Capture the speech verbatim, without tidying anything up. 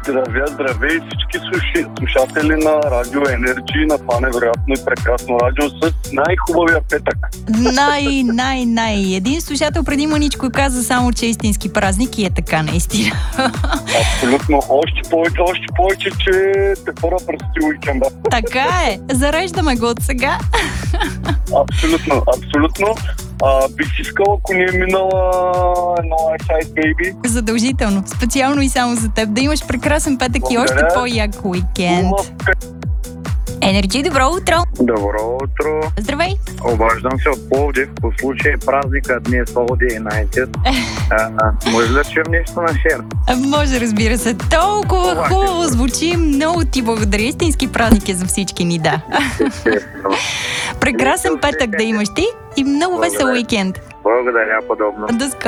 Здравя, здравей всички слуши, слушатели на Радио Енерджи, на това невероятно и прекрасно радио с най-хубавия петък. Най, най, най. Един слушател преди маничко каза само, че е истински празник и е така наистина. Абсолютно. Още повече, още повече, че те първа предстои уикенда. Така е. Зареждаме го от сега. Абсолютно, абсолютно. А, бих искал, ако ни е минала едно Ice Ice Baby. Задължително. Специално и само за теб. Да имаш прекрасен петък и още по-як уикенд. Енерджи, добро утро! Добро утро! Здравей! Обаждам се от Пловдив. По случай празника днес Пловдив Юнайтед. Може да чуем нещо на шер? Може, разбира се. Толкова хубаво звучи. Много ти благодаря. Истински празник е за всички ни, да. Прекрасен петък да имаш ти и много весел уикенд. Благодаря, подобно. До скоро!